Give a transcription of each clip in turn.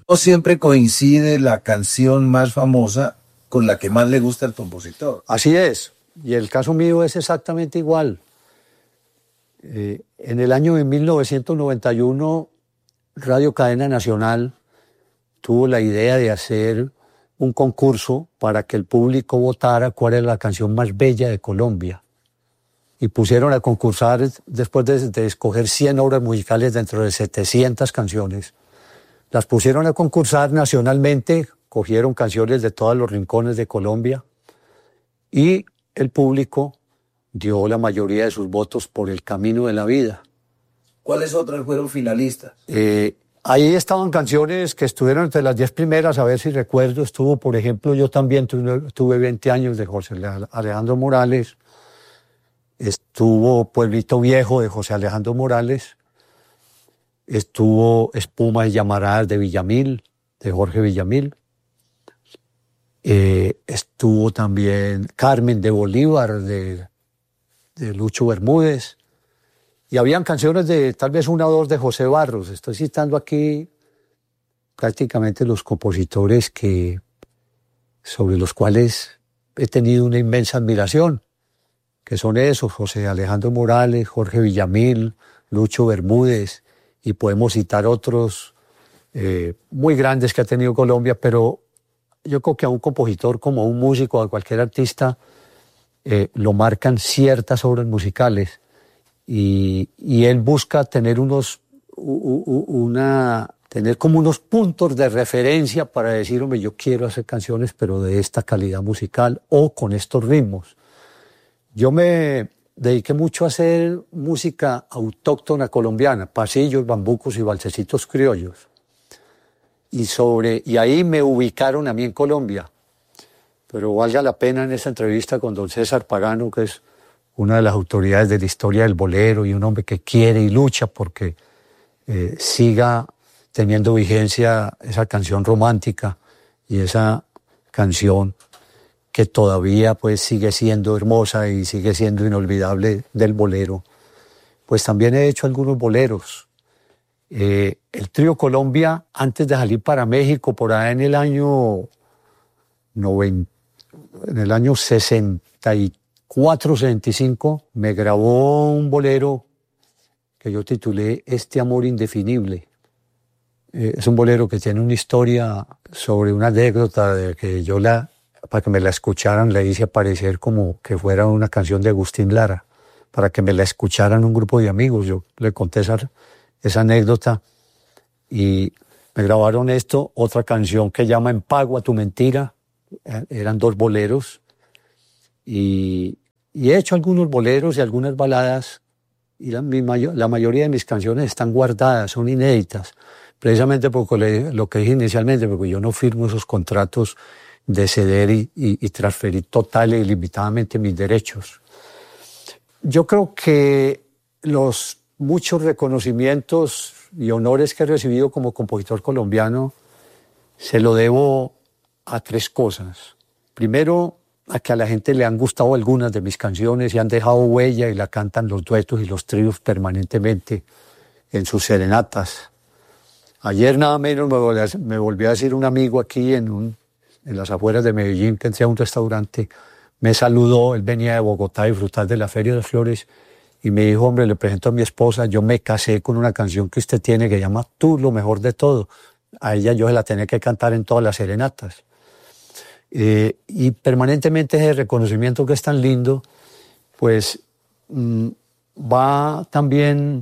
No siempre coincide la canción más famosa con la que más le gusta al compositor. Así es, y el caso mío es exactamente igual. En el año de 1991, Radio Cadena Nacional tuvo la idea de hacer un concurso para que el público votara cuál era la canción más bella de Colombia. Y pusieron a concursar, después de escoger 100 obras musicales dentro de 700 canciones, las pusieron a concursar nacionalmente, cogieron canciones de todos los rincones de Colombia y el público dio la mayoría de sus votos por El Camino de la Vida. ¿Cuáles otras fueron finalistas? Ahí estaban canciones que estuvieron entre las 10 primeras, a ver si recuerdo. Estuvo, por ejemplo, Yo también tuve 20 años de José Alejandro Morales. Estuvo Pueblito Viejo de José Alejandro Morales. Estuvo Espuma y Llamaradas de Villamil, de Jorge Villamil. Estuvo también Carmen de Bolívar, de Lucho Bermúdez. Y habían canciones de tal vez una o dos de José Barros. Estoy citando aquí prácticamente los compositores sobre los cuales he tenido una inmensa admiración, que son esos: José Alejandro Morales, Jorge Villamil, Lucho Bermúdez, y podemos citar otros muy grandes que ha tenido Colombia, pero yo creo que a un compositor, como a un músico, a cualquier artista, lo marcan ciertas obras musicales. Y él busca tener tener como unos puntos de referencia para decir, hombre, yo quiero hacer canciones, pero de esta calidad musical o con estos ritmos. Yo me dediqué mucho a hacer música autóctona colombiana, pasillos, bambucos y valsecitos criollos. Y ahí me ubicaron a mí en Colombia. Pero valga la pena en esta entrevista con don César Pagano, que es una de las autoridades de la historia del bolero y un hombre que quiere y lucha porque siga teniendo vigencia esa canción romántica y esa canción que todavía pues sigue siendo hermosa y sigue siendo inolvidable del bolero. Pues también he hecho algunos boleros. El Trío Colombia, antes de salir para México, por ahí en el año 64-65, me grabó un bolero que yo titulé Este amor indefinible. Es un bolero que tiene una historia sobre una anécdota de que para que me la escucharan, le hice aparecer como que fuera una canción de Agustín Lara, para que me la escucharan un grupo de amigos. Yo le conté esa anécdota y me grabaron otra canción que llama En pago a tu mentira. Eran 2 boleros. Y he hecho algunos boleros y algunas baladas, y la mayoría de mis canciones están guardadas, son inéditas, precisamente por lo que dije inicialmente, porque yo no firmo esos contratos de ceder y transferir total e ilimitadamente mis derechos. Yo creo que los muchos reconocimientos y honores que he recibido como compositor colombiano se lo debo a 3 cosas. Primero, a que a la gente le han gustado algunas de mis canciones y han dejado huella y la cantan los duetos y los tríos permanentemente en sus serenatas. Ayer nada menos me volvió a decir un amigo aquí en las afueras de Medellín, que entré a un restaurante, me saludó, él venía de Bogotá a disfrutar de la Feria de Flores y me dijo, hombre, le presento a mi esposa, yo me casé con una canción que usted tiene que se llama Tú, lo mejor de todo. A ella yo se la tenía que cantar en todas las serenatas. Y permanentemente ese reconocimiento que es tan lindo, pues va también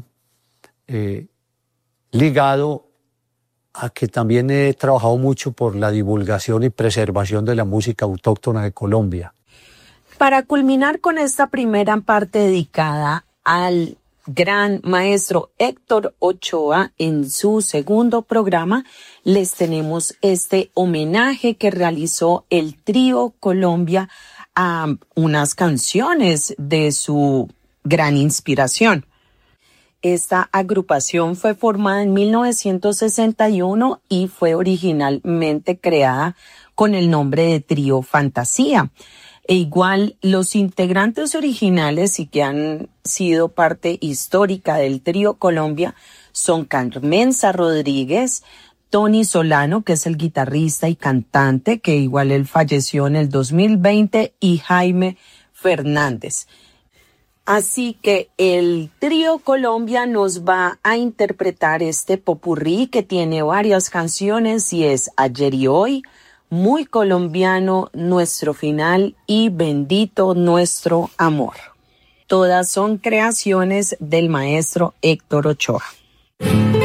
ligado a que también he trabajado mucho por la divulgación y preservación de la música autóctona de Colombia. Para culminar con esta primera parte dedicada al gran maestro Héctor Ochoa, en su segundo programa les tenemos este homenaje que realizó el Trío Colombia a unas canciones de su gran inspiración. Esta agrupación fue formada en 1961 y fue originalmente creada con el nombre de Trío Fantasía. E igual los integrantes originales y que han sido parte histórica del Trío Colombia son Carmenza Rodríguez, Tony Solano, que es el guitarrista y cantante, que igual él falleció en el 2020, y Jaime Fernández. Así que el Trío Colombia nos va a interpretar este popurrí que tiene varias canciones y es Ayer y Hoy, Muy Colombiano, Nuestro Final y Bendito Nuestro Amor. Todas son creaciones del maestro Héctor Ochoa.